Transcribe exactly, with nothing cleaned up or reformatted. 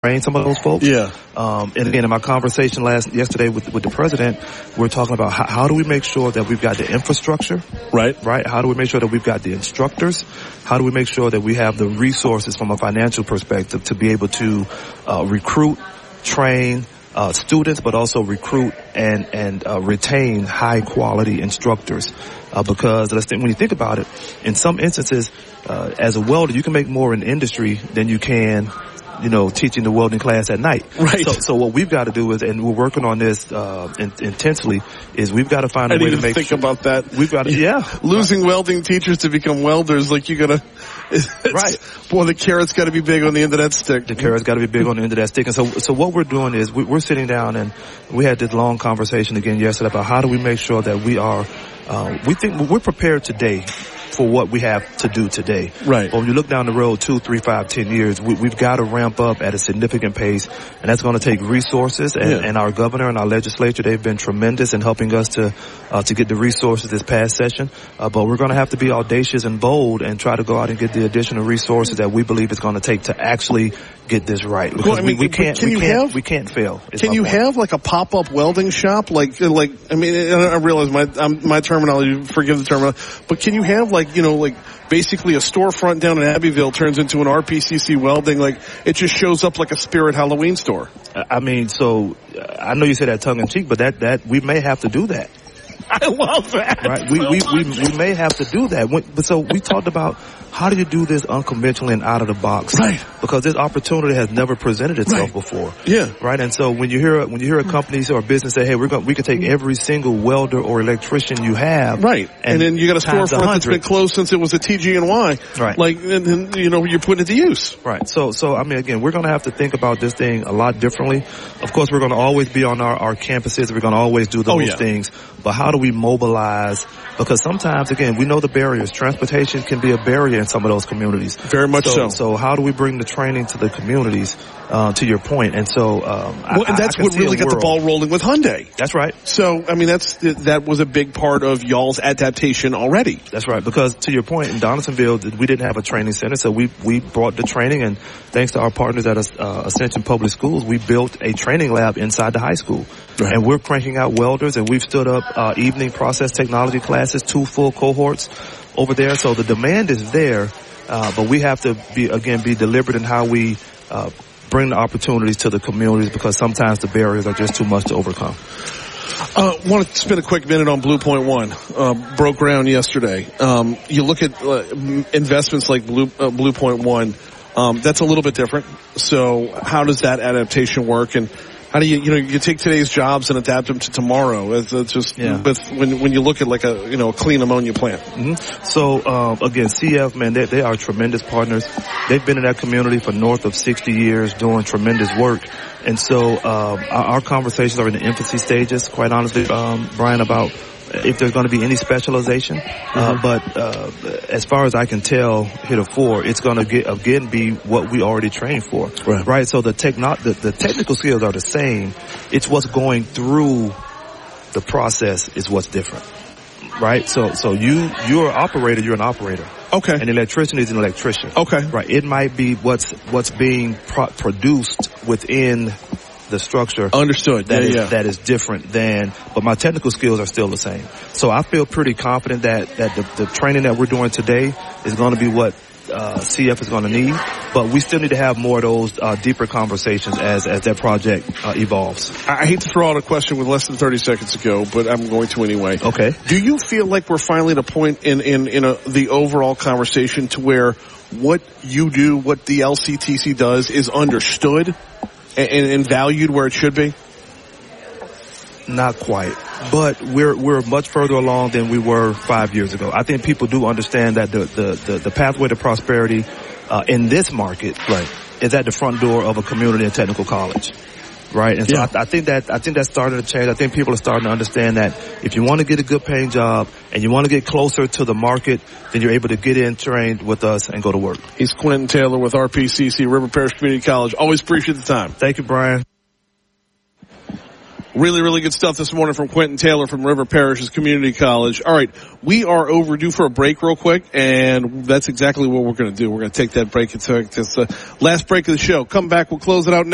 train some of those folks. Yeah. Um, and again, in my conversation last yesterday with with the president, we're talking about how, how do we make sure that we've got the infrastructure, right? Right. How do we make sure that we've got the instructors? How do we make sure that we have the resources from a financial perspective to be able to uh, recruit, train uh, students, but also recruit and and uh, retain high quality instructors? Uh, because let's think, when you think about it, in some instances, uh, as a welder, you can make more in industry than you can, you know, teaching the welding class at night. Right. So, so what we've got to do is, and we're working on this uh, in, intensely, is we've got to find a I way didn't to make think sure, about that. We've got to, yeah, losing right. welding teachers to become welders, like you gotta. Right. Boy, the carrot's got to be big on the end of that stick. The carrot's got to be big on the end of that stick. And so, so what we're doing is we, we're sitting down, and we had this long conversation again yesterday about how do we make sure that we are. Uh, we think we're prepared today for what we have to do today. Right. But when you look down the road two, three, five, ten years, we, we've got to ramp up at a significant pace, and that's going to take resources. And, yeah. and our governor and our legislature, they've been tremendous in helping us to uh, to get the resources this past session. Uh, but we're going to have to be audacious and bold and try to go out and get the additional resources that we believe it's going to take to actually get this right. Because well, I mean, we, we can't. Can we you can't, have? We can't fail. Can you point. have like a pop-up welding shop? Like, like I mean, I realize my um, my terminology. Forgive the terminology, but can you have like you know like basically a storefront down in Abbeville turns into an R P C C welding? Like it just shows up like a Spirit Halloween store. I mean, so I know you said that tongue in cheek, but that that we may have to do that. I love that. Right? We we we, we may have to do that. When, but so we talked about how do you do this unconventionally and out of the box? Right. Because this opportunity has never presented itself right. before. Yeah. Right. And so when you hear when you hear a company or a business say, "Hey, we're going we can take every single welder or electrician you have," right, and, and then you got a storefront that's been closed since it was a T G N Y, right? Like, and, and you know, you're putting it to use, right? So, so I mean, again, we're going to have to think about this thing a lot differently. Of course, we're going to always be on our, our campuses. We're going to always do those oh, yeah. things. But how do we mobilize? Because sometimes, again, we know the barriers. Transportation can be a barrier in some of those communities. Very much so. So, so how do we bring the training to the communities? Uh, to your point, and so um, well, I, and that's I what really got the ball rolling with Hyundai. That's right. So, I mean, that's that was a big part of y'all's adaptation already. That's right. Because to your point, in Donaldsonville, we didn't have a training center, so we we brought the training, and thanks to our partners at uh, Ascension Public Schools, we built a training lab inside the high school, right. And we're cranking out welders, and we've stood up uh, evening process technology classes, two full cohorts over there. So the demand is there, uh, but we have to be again be deliberate in how we. Uh, bring the opportunities to the communities because sometimes the barriers are just too much to overcome. I uh, want to spend a quick minute on Blue Point One. Uh, broke ground yesterday. Um, you look at uh, investments like Blue, uh, Blue Point One, um, that's a little bit different. So how does that adaptation work? And how do you, you know, you take today's jobs and adapt them to tomorrow? It's, it's just yeah. with, when when you look at like a you know a clean ammonia plant. Mm-hmm. So um, again, C F, man, they, they are tremendous partners. They've been in that community for north of sixty years, doing tremendous work. And so um, our, our conversations are in the infancy stages, quite honestly, um, Brian, about if there's going to be any specialization. Mm-hmm. Uh, but uh, as far as I can tell, heretofore, it's going to get again be what we already trained for, right? right? So the techno- the, the technical skills are the same. It's what's going through the process is what's different, right? So so you you're an operator, you're an operator. Okay. An electrician is an electrician. Okay. Right. It might be what's what's being pro- produced within the structure. Understood. That yeah, is yeah. that is different than, but my technical skills are still the same. So I feel pretty confident that that the, the training that we're doing today is going to be what uh, C F is going to need. But we still need to have more of those uh, deeper conversations as as that project uh, evolves. I hate to throw out a question with less than thirty seconds to go, but I'm going to anyway. Okay. Do you feel like we're finally at a point in in in a, the overall conversation to where what you do, what the L C T C does, is understood and, and valued where it should be? Not quite, but we're we're much further along than we were five years ago. I think people do understand that the the the, the pathway to prosperity uh, in this market, right, is at the front door of a community and technical college, right? And so yeah. I, I think that I think that's starting to change. I think people are starting to understand that if you want to get a good paying job and you want to get closer to the market, then you're able to get in, trained with us, and go to work. He's Quentin Taylor with R P C C, River Parish Community College. Always appreciate the time. Thank you, Brian. Really, really good stuff this morning from Quentin Taylor from River Parish's Community College. All right, we are overdue for a break real quick, and that's exactly what we're going to do. We're going to take that break. It's the last break of the show. Come back, we'll close it out next.